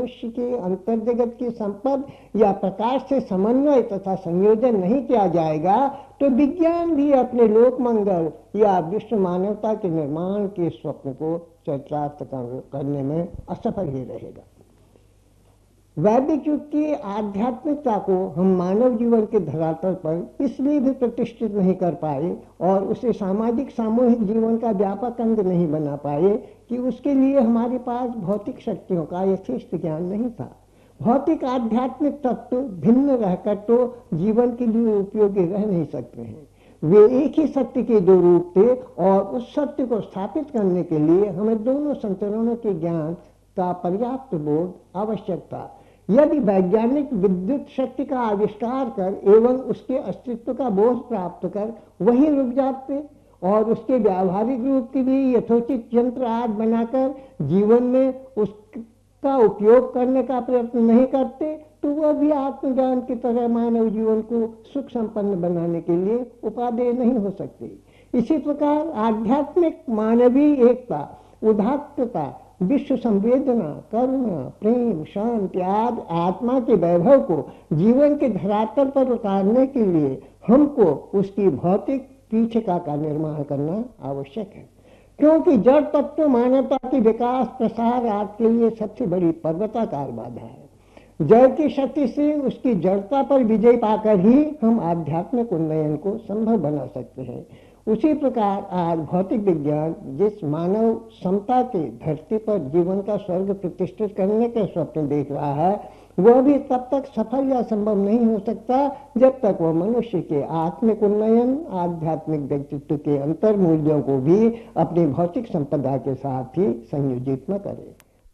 मनुष्य के अंतर्जगत के संपर्क या प्रकाश से समन्वय तथा संयोजन नहीं किया जाएगा तो विज्ञान भी अपने लोक मंगल या विश्व मानवता के निर्माण के स्वप्न को चरितार्थ करने में असफल ही रहेगा। वैदिक युग की आध्यात्मिकता को हम मानव जीवन के धरातल पर इसलिए भी प्रतिष्ठित नहीं कर पाए और उसे सामाजिक सामूहिक जीवन का व्यापक अंग नहीं बना पाए कि उसके लिए हमारे पास भौतिक शक्तियों का यथेष्ट ज्ञान नहीं था। भौतिक आध्यात्मिक तत्व भिन्न रहकर तो जीवन के लिए उपयोगी रह नहीं सकते हैं। वे एक ही सत्य के दो रूप थे और उस सत्य को स्थापित करने के लिए हमें दोनों संतरणों के ज्ञान का पर्याप्त बोध आवश्यक था। यदि वैज्ञानिक विद्युत शक्ति का आविष्कार कर एवं उसके अस्तित्व का बोध प्राप्त कर वहीं रुक जाते और उसके व्यावहारिक रूप के लिए यथोचित यंत्र आदि बनाकर जीवन में उसका उपयोग करने का प्रयत्न नहीं करते तो वह भी आत्मज्ञान की तरह मानव जीवन को सुख संपन्न बनाने के लिए उपादेय नहीं हो सकती। इसी प्रकार आध्यात्मिक मानवीय एकता, उदात्तता, विश्व संवेदना, करुणा, प्रेम, शांति आदि आत्मा के वैभव को जीवन के धरातल पर उतारने के लिए हमको उसकी भौतिक पीठिका का निर्माण करना आवश्यक है, क्योंकि जड़ तत्व मानवता के विकास प्रसार आदि के लिए सबसे बड़ी पर्वताकार बाधा है। जड़ की शक्ति से उसकी जड़ता पर विजय पाकर ही हम आध्यात्मिक उन्नयन को संभव बना सकते हैं। उसी प्रकार आज भौतिक विज्ञान जिस मानव समता के धरती पर जीवन का स्वर्ग प्रतिष्ठित करने के स्वप्न देख रहा है वह भी तब तक सफल या संभव नहीं हो सकता जब तक वह मनुष्य के आत्मिक उन्नयन, आध्यात्मिक व्यक्तित्व के अंतर मूल्यों को भी अपनी भौतिक संपदा के साथ ही संयोजित न करे।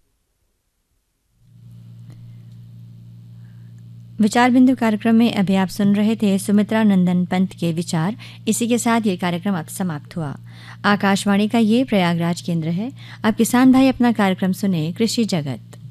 विचार बिंदु कार्यक्रम में अभी आप सुन रहे थे सुमित्रा नंदन पंत के विचार। इसी के साथ ये कार्यक्रम अब समाप्त हुआ। आकाशवाणी का ये प्रयागराज केंद्र है। अब किसान भाई अपना कार्यक्रम सुने कृषि जगत।